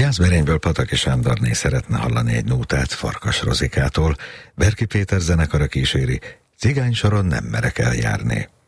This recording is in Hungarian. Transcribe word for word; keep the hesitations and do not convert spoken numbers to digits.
Jászberényből Pataki Sándorné szeretne hallani egy nótát Farkas Rozikától, Berki Péter zenekara kíséri, Cigány soron nem merek eljárni.